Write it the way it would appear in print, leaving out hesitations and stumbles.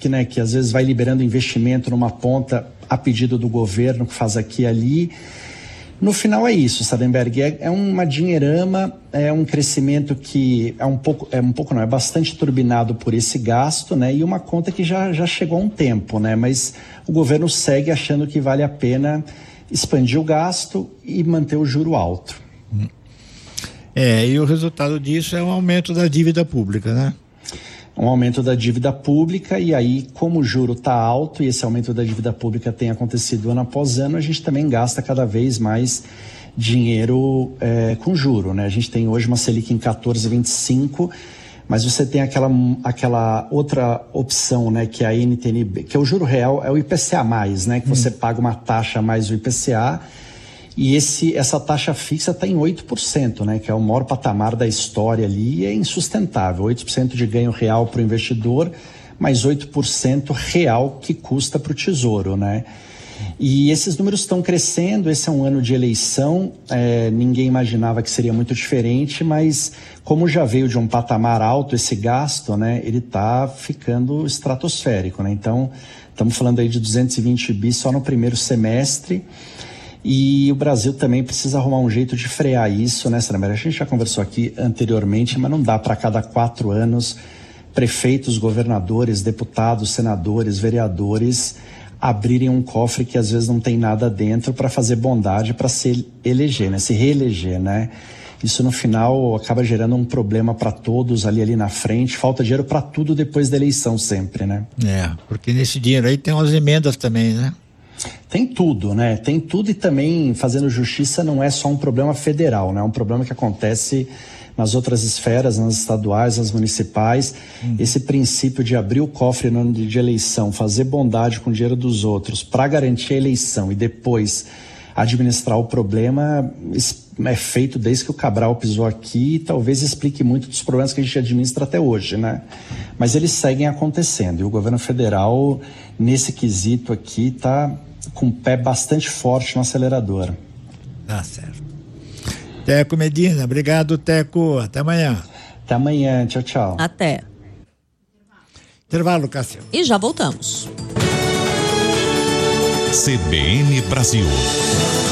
que às vezes vai liberando investimento numa ponta a pedido do governo, que faz aqui e ali. No final é isso, Sardenberg, é uma dinheirama, é um crescimento que é bastante turbinado por esse gasto, né? E uma conta que já chegou há um tempo, né? Mas o governo segue achando que vale a pena expandir o gasto e manter o juro alto. E o resultado disso é um aumento da dívida pública, né? Um aumento da dívida pública, e aí, como o juro está alto e esse aumento da dívida pública tem acontecido ano após ano, a gente também gasta cada vez mais dinheiro com juro, né? A gente tem hoje uma Selic em 14,25, mas você tem aquela outra opção, né, que é a NTNB, que é o juro real, é o IPCA+, né, que você paga uma taxa mais o IPCA, e essa taxa fixa está em 8%, né, que é o maior patamar da história ali, e é insustentável. 8% de ganho real para o investidor, mais 8% real que custa para o Tesouro, né? E esses números estão crescendo. Esse é um ano de eleição, ninguém imaginava que seria muito diferente, mas como já veio de um patamar alto esse gasto, né, ele está ficando estratosférico, né? Então, estamos falando aí de 220 bi só no primeiro semestre. E o Brasil também precisa arrumar um jeito de frear isso, né, Sardenberg? A gente já conversou aqui anteriormente, mas não dá para cada 4 anos prefeitos, governadores, deputados, senadores, vereadores abrirem um cofre que às vezes não tem nada dentro para fazer bondade para se eleger, né, se reeleger, né? Isso no final acaba gerando um problema para todos ali na frente. Falta dinheiro para tudo depois da eleição sempre, né? Porque nesse dinheiro aí tem umas emendas também, né? Tem tudo, né? Tem tudo, e também fazendo justiça não é só um problema federal, né? É um problema que acontece nas outras esferas, nas estaduais, nas municipais. Esse princípio de abrir o cofre no ano de eleição, fazer bondade com o dinheiro dos outros para garantir a eleição e depois administrar o problema é feito desde que o Cabral pisou aqui, e talvez explique muito dos problemas que a gente administra até hoje, né? Mas eles seguem acontecendo, e o governo federal, nesse quesito aqui, está com o pé bastante forte no acelerador. Tá certo. Teco Medina, obrigado, Teco, até amanhã. Até amanhã, tchau, tchau. Até. Intervalo, Cássio. E já voltamos. CBN Brasil.